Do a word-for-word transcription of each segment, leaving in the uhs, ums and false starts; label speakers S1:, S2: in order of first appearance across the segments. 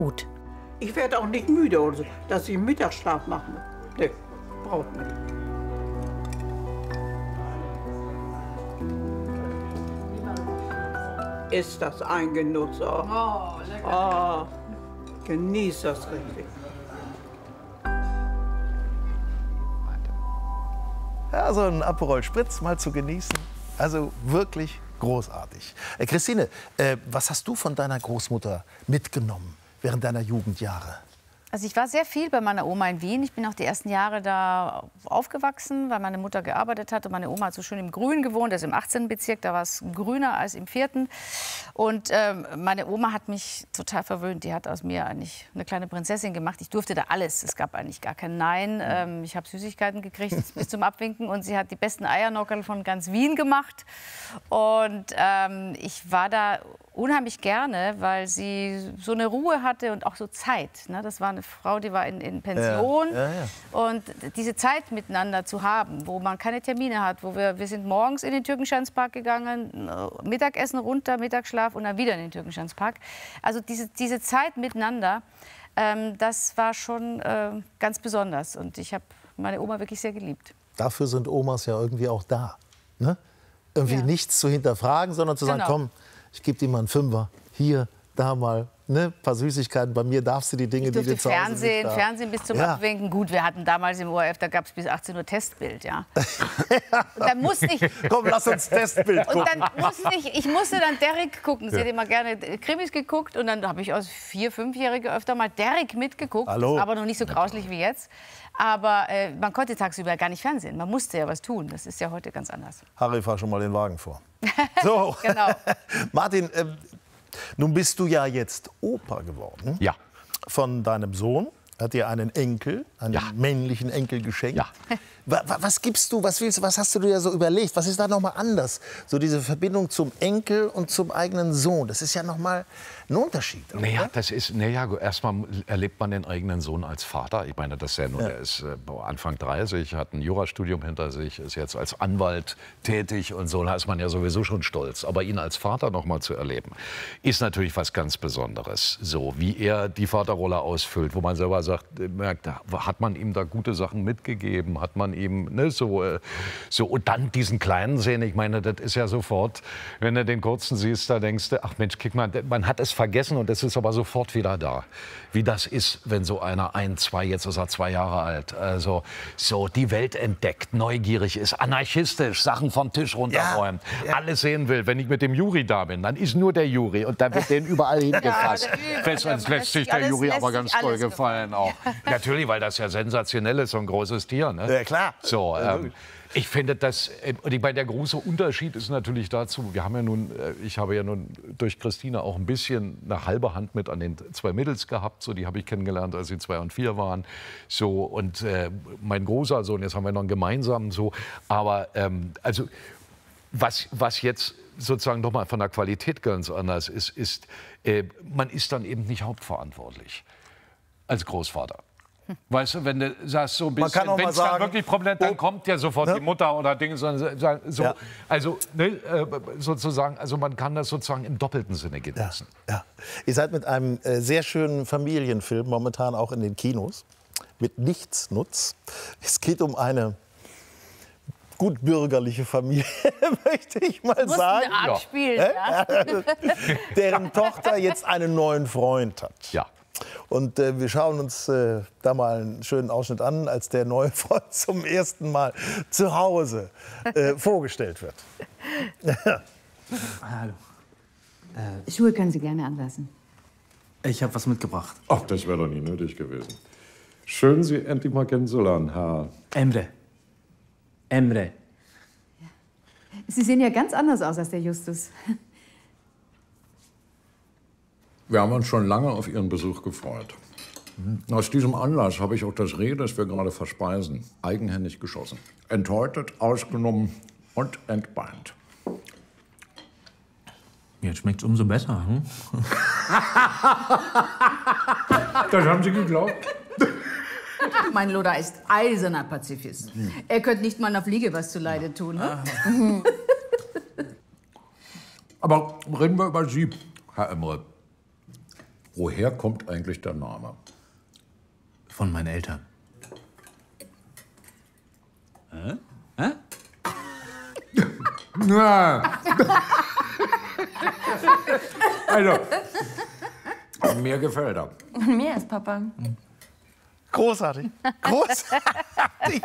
S1: gut.
S2: Ich werde auch nicht müde, oder so, dass ich einen Mittagsschlaf mache. Nee, braucht nicht. Ist das ein Genuss? Oh, oh lecker. Oh, genieß das richtig.
S3: Ja, so ein Aperol Spritz mal zu genießen. Also wirklich großartig. Äh, Christine, äh, was hast du von deiner Großmutter mitgenommen während deiner Jugendjahre?
S1: Also ich war sehr viel bei meiner Oma in Wien. Ich bin auch die ersten Jahre da aufgewachsen, weil meine Mutter gearbeitet hat. Und meine Oma hat so schön im Grün gewohnt, also im achtzehnten Bezirk. Da war es grüner als im vierten. Und ähm, meine Oma hat mich total verwöhnt. Die hat aus mir eigentlich eine kleine Prinzessin gemacht. Ich durfte da alles. Es gab eigentlich gar kein Nein. Ähm, ich habe Süßigkeiten gekriegt bis zum Abwinken. Und sie hat die besten Eiernockerl von ganz Wien gemacht. Und ähm, ich war da unheimlich gerne, weil sie so eine Ruhe hatte und auch so Zeit. Ne? Das war eine Frau, die war in, in Pension. Ja, ja, ja. Und diese Zeit miteinander zu haben, wo man keine Termine hat, wo wir, wir sind morgens in den Türkenschanzpark gegangen, Mittagessen runter, Mittagsschlaf und dann wieder in den Türkenschanzpark. Also diese, diese Zeit miteinander, ähm, das war schon äh, ganz besonders. Und ich habe meine Oma wirklich sehr geliebt.
S3: Dafür sind Omas ja irgendwie auch da. Ne? Irgendwie ja. nichts zu hinterfragen, sondern zu sagen, genau. komm, ich gebe dir mal einen Fünfer, hier, da mal, ne, ein paar Süßigkeiten. Bei mir darfst du die Dinge,
S1: ich
S3: die dir zu Hause
S1: Fernsehen,
S3: nicht
S1: Fernsehen bis zum
S3: ja.
S1: Abwinken. Gut, wir hatten damals im O R F, da gab es bis achtzehn Uhr Testbild, ja. Und dann musste ich...
S3: Komm, lass uns Testbild gucken.
S1: Und dann musste ich, ich musste dann Derrick gucken. Sie ja. hat immer gerne Krimis geguckt. Und dann habe ich als Vier-, Fünfjährige öfter mal Derrick mitgeguckt.
S3: Hallo.
S1: Aber noch nicht so grauslich wie jetzt. Aber äh, man konnte tagsüber gar nicht Fernsehen. Man musste ja was tun. Das ist ja heute ganz anders.
S3: Harry, fahr schon mal den Wagen vor. So,
S1: genau.
S3: Martin, äh, nun bist du ja jetzt Opa geworden.
S4: Ja.
S3: Von deinem Sohn. Hat dir einen Enkel, einen
S4: ja.
S3: männlichen Enkel geschenkt.
S4: Ja.
S3: Was gibst du, was willst du, was hast du dir so überlegt? Was ist da noch mal anders? So diese Verbindung zum Enkel und zum eigenen Sohn, das ist ja noch mal ein Unterschied. Oder?
S4: Naja, das ist, naja, erstmal erlebt man den eigenen Sohn als Vater. Ich meine, das ist ja nur,
S3: ja.
S4: er ist äh, Anfang dreißig, hat ein Jurastudium hinter sich, ist jetzt als Anwalt tätig und so, da ist man ja sowieso schon stolz. Aber ihn als Vater noch mal zu erleben, ist natürlich was ganz Besonderes. So, wie er die Vaterrolle ausfüllt, wo man selber sagt, merkt, hat man ihm da gute Sachen mitgegeben, hat man ihm, ne, so, so, und dann diesen Kleinen sehen, ich meine, das ist ja sofort, wenn du den Kurzen siehst, da denkst du, ach Mensch, guck mal, man hat es vergessen und es ist aber sofort wieder da. Wie das ist, wenn so einer ein, zwei, jetzt ist er zwei Jahre alt, also so die Welt entdeckt, neugierig ist, anarchistisch, Sachen vom Tisch runterräumt, ja, ja. alles sehen will. Wenn ich mit dem Juri da bin, dann ist nur der Juri und dann wird den überall hingefasst. Ja, Fest, uns lässt sich der Juri aber ganz toll gefallen auch. Ja. Natürlich, weil das ja sensationell ist, so ein großes Tier. Ne?
S3: Ja, klar.
S4: So, ähm, ich finde das, und ich meine, der große Unterschied ist natürlich dazu, wir haben ja nun, ich habe ja nun durch Christine auch ein bisschen eine halbe Hand mit an den zwei Mädels gehabt, so, die habe ich kennengelernt, als sie zwei und vier waren, so, und äh, mein großer Sohn, jetzt haben wir noch einen gemeinsamen, so, aber, ähm, also, was, was jetzt sozusagen noch mal von der Qualität ganz anders ist, ist, äh, man ist dann eben nicht hauptverantwortlich als Großvater. Weißt du, wenn du sagst, so ein bisschen, wenn es dann wirklich Problem, dann oh, kommt ja sofort ne? die Mutter oder Dinge, so, ja. also ne, sozusagen, also man kann das sozusagen im doppelten Sinne genießen.
S3: Ja, ja. Ihr seid mit einem äh, sehr schönen Familienfilm momentan auch in den Kinos, mit Nichtsnutz. Es geht um eine gut bürgerliche Familie, möchte ich mal
S1: du
S3: sagen.
S1: Eine Art spielen, ja?
S3: Deren Tochter jetzt einen neuen Freund hat.
S4: Ja.
S3: Und äh, wir schauen uns äh, da mal einen schönen Ausschnitt an, als der neue Freund zum ersten Mal zu Hause äh, vorgestellt wird.
S5: Hallo.
S6: Äh, Schuhe können Sie gerne anlassen.
S5: Ich habe was mitgebracht.
S7: Ach, das wäre doch nie nötig gewesen. Schön, Sie endlich mal kennenzulernen, Herr...
S5: Emre. Emre.
S6: Ja. Sie sehen ja ganz anders aus als der Justus.
S7: Wir haben uns schon lange auf Ihren Besuch gefreut. Aus diesem Anlass habe ich auch das Reh, das wir gerade verspeisen, eigenhändig geschossen. Enthäutet, ausgenommen und entbeint.
S5: Jetzt schmeckt's umso besser. Hm?
S7: Das haben Sie geglaubt?
S6: Mein Lothar ist eiserner Pazifist. Hm. Er könnte nicht mal einer Fliege was zuleide tun. Ne?
S7: Aber reden wir über Sie, Herr Emre. Woher kommt eigentlich der Name?
S5: Von meinen Eltern. Hä? Hä?
S7: Na. Also, mir gefällt er.
S8: Mir ist Papa.
S3: Großartig. Großartig.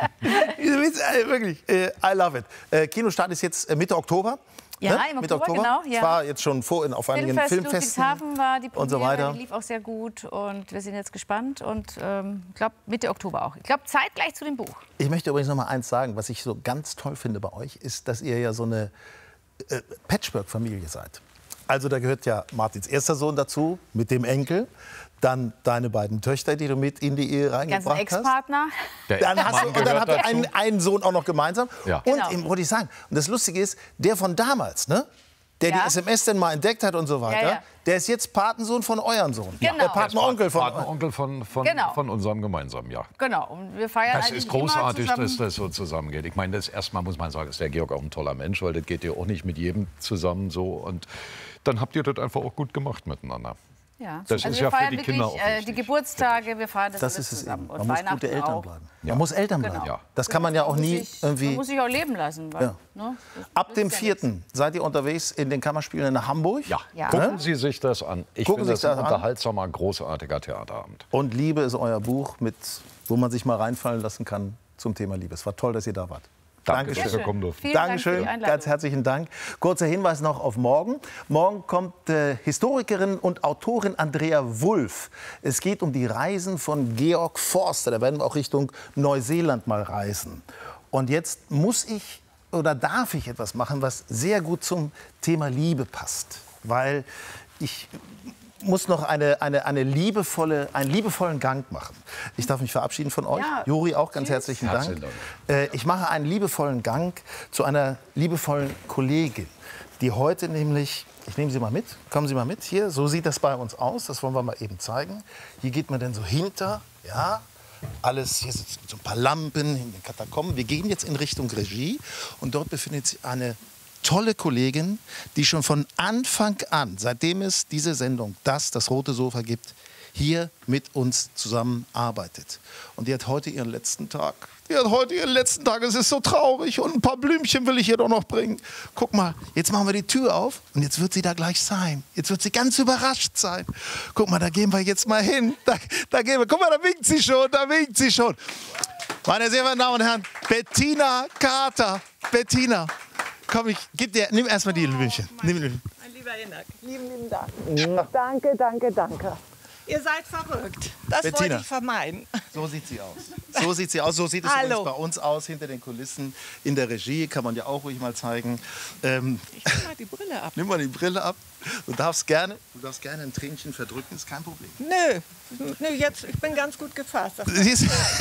S3: Wirklich, äh, I love it. Äh, Kinostart ist jetzt Mitte Oktober.
S1: Ja,
S3: ne?
S1: im
S3: Mitte
S1: Oktober,
S3: Oktober.
S1: genau. Ja.
S3: Es war jetzt schon vor, in, auf einigen
S1: Filmfest
S3: Filmfesten
S1: Ludwigshafen war die Premiere,
S3: und so weiter.
S1: Die lief auch sehr gut und wir sind jetzt gespannt und ähm, ich glaube Mitte Oktober auch. Ich glaube zeitgleich zu dem Buch.
S3: Ich möchte übrigens noch mal eins sagen, was ich so ganz toll finde bei euch, ist, dass ihr ja so eine äh, Patchwork-Familie seid. Also da gehört ja Martins erster Sohn dazu, mit dem Enkel. Dann deine beiden Töchter, die du mit in die Ehe
S1: Ganzen
S3: reingebracht hast.
S1: Ex-Partner.
S4: Der
S3: Dann hast du,
S4: Mann
S3: und dann
S4: gehört
S3: habt ihr
S4: dazu.
S3: einen, einen Sohn auch noch gemeinsam.
S4: Ja.
S3: Und
S1: Genau.
S3: eben wollte ich sagen, und das Lustige ist, der von damals, ne? der
S1: Ja.
S3: die S M S dann mal entdeckt hat und so weiter,
S1: Ja, ja.
S3: der ist jetzt Patensohn von eurem Sohn.
S1: Genau.
S3: Der Patenonkel von
S4: Patenonkel von, von,
S1: Genau.
S4: von unserem gemeinsamen, ja.
S1: Genau. Und wir feiern
S4: Das
S1: eigentlich
S4: ist großartig,
S1: immer
S4: dass
S1: zusammen.
S4: das so zusammengeht. Ich meine, das erstmal muss man sagen, ist der Georg auch ein toller Mensch, weil das geht ja auch nicht mit jedem zusammen so. Und dann habt ihr das einfach auch gut gemacht miteinander.
S1: Ja.
S4: Das
S1: also
S4: ist
S1: wir
S4: ja für
S1: feiern
S4: die
S1: wirklich,
S4: Kinder auch
S1: äh, die
S4: wichtig.
S1: Geburtstage, wir feiern das,
S3: Das
S1: alles
S3: ist es
S1: zusammen.
S3: eben.
S1: Und
S3: Man muss
S1: Weihnachten
S3: gute Eltern
S1: auch.
S3: bleiben.
S4: Ja.
S3: Man muss Eltern bleiben.
S1: Genau.
S4: Ja.
S3: Das kann man ja auch
S1: Man muss
S3: nie
S1: sich-
S3: irgendwie...
S1: Man muss sich auch leben lassen. Weil,
S3: Ja.
S1: ne, das
S3: Ab
S1: nützt
S3: dem
S1: ja
S3: vierten seid ihr unterwegs in den Kammerspielen in Hamburg.
S4: Ja.
S1: Ja.
S4: Gucken Sie sich das an. Ich
S3: Gucken
S4: finde
S3: Sie
S4: das
S3: sich
S4: ein
S3: das an.
S4: unterhaltsamer, großartiger Theaterabend.
S3: Und Liebe ist euer Buch, mit, wo man sich mal reinfallen lassen kann zum Thema Liebe. Es war toll, dass ihr da wart.
S4: Danke,
S3: Dankeschön.
S4: dass wir kommen durften.
S1: Vielen Dank für
S3: Dankeschön,
S1: die Einladung.
S3: ganz herzlichen Dank. Kurzer Hinweis noch auf morgen. Morgen kommt äh, Historikerin und Autorin Andrea Wulff. Es geht um die Reisen von Georg Forster. Da werden wir auch Richtung Neuseeland mal reisen. Und jetzt muss ich oder darf ich etwas machen, was sehr gut zum Thema Liebe passt. Weil ich muss noch eine, eine, eine liebevolle, einen liebevollen Gang machen. Ich darf mich verabschieden von euch.
S1: Ja.
S3: Juri, auch ganz herzlichen Dank.
S4: Herzlichen Dank.
S3: Äh, ich mache einen liebevollen Gang zu einer liebevollen Kollegin, die heute nämlich, ich nehme Sie mal mit, kommen Sie mal mit, hier, so sieht das bei uns aus, das wollen wir mal eben zeigen. Hier geht man dann so hinter, ja, alles, hier sind so ein paar Lampen in den Katakomben. Wir gehen jetzt in Richtung Regie und dort befindet sich eine tolle Kollegin, die schon von Anfang an, seitdem es diese Sendung Das, das rote Sofa gibt, hier mit uns zusammenarbeitet. Und die hat heute ihren letzten Tag. Die hat heute ihren letzten Tag. Es ist so traurig und ein paar Blümchen will ich ihr doch noch bringen. Guck mal, jetzt machen wir die Tür auf und jetzt wird sie da gleich sein. Jetzt wird sie ganz überrascht sein. Guck mal, da gehen wir jetzt mal hin. Da, da gehen wir. Guck mal, da winkt sie schon, da winkt sie schon. Meine sehr verehrten Damen und Herren, Bettina Carter. Bettina. Komm, ich gib dir, nimm erstmal die Blümchen. Nimm die Blümchen.
S9: Mein lieber Hinak, lieben, lieben Dank. Danke, danke, danke. Ihr seid verrückt. Das
S3: Bettina.
S9: wollte ich vermeiden.
S3: So sieht sie aus. So sieht sie aus. So sieht es
S9: Hallo.
S3: übrigens bei uns aus, hinter den Kulissen. In der Regie kann man ja auch ruhig mal zeigen. Ähm,
S9: Ich nehme mal die Brille ab.
S3: nimm mal die Brille ab. Du darfst gerne, du darfst gerne ein Tränchen verdrücken, ist kein Problem.
S9: Nö, nö, jetzt, ich bin ganz gut gefasst. Das
S3: Sie ist,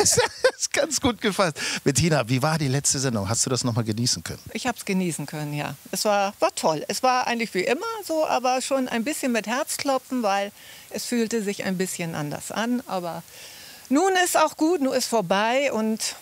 S3: ist ganz gut gefasst. Bettina, wie war die letzte Sendung? Hast du das noch mal genießen können?
S9: Ich habe es genießen können, ja. Es war, war toll. Es war eigentlich wie immer so, aber schon ein bisschen mit Herzklopfen, weil es fühlte sich ein bisschen anders an. Aber nun ist auch gut, nun ist vorbei und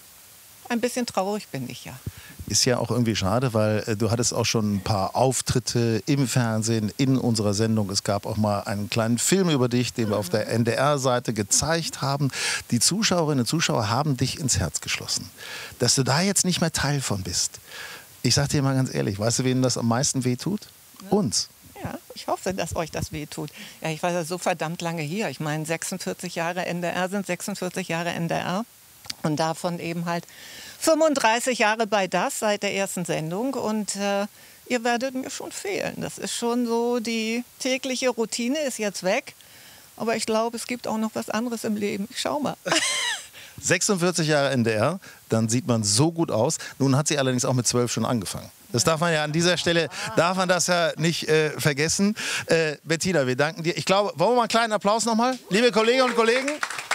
S9: ein bisschen traurig bin ich ja.
S3: Ist ja auch irgendwie schade, weil äh, du hattest auch schon ein paar Auftritte im Fernsehen, in unserer Sendung. Es gab auch mal einen kleinen Film über dich, den wir auf der N D R-Seite gezeigt haben. Die Zuschauerinnen und Zuschauer haben dich ins Herz geschlossen. Dass du da jetzt nicht mehr Teil von bist. Ich sag dir mal ganz ehrlich, weißt du, wem das am meisten wehtut? Uns.
S9: Ja, ich hoffe, dass euch das wehtut. Ja, ich war ja so verdammt lange hier. Ich meine, sechsundvierzig Jahre N D R sind sechsundvierzig Jahre N D R. Und davon eben halt fünfunddreißig Jahre bei Das seit der ersten Sendung. Und äh, ihr werdet mir schon fehlen. Das ist schon so, die tägliche Routine ist jetzt weg. Aber ich glaube, es gibt auch noch was anderes im Leben. Ich schau mal.
S3: sechsundvierzig Jahre N D R, dann sieht man so gut aus. Nun hat sie allerdings auch mit zwölf schon angefangen. Das darf man ja an dieser Stelle, darf man das ja nicht äh, vergessen. Äh, Bettina, wir danken dir. Ich glaube, wollen wir mal einen kleinen Applaus nochmal? Liebe Kolleginnen und Kollegen,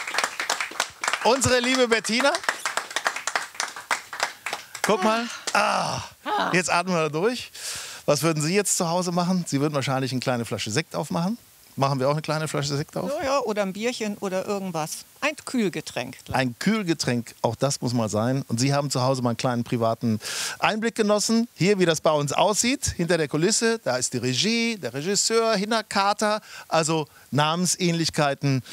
S3: unsere liebe Bettina. Guck mal, ah, jetzt atmen wir da durch. Was würden Sie jetzt zu Hause machen? Sie würden wahrscheinlich eine kleine Flasche Sekt aufmachen. Machen wir auch eine kleine Flasche Sekt auf?
S9: Ja, ja, oder ein Bierchen oder irgendwas. Ein Kühlgetränk.
S3: Ein Kühlgetränk, auch das muss mal sein. Und Sie haben zu Hause mal einen kleinen privaten Einblick genossen. Hier, wie das bei uns aussieht, hinter der Kulisse. Da ist die Regie, der Regisseur, Hinner Carter. Also Namensähnlichkeiten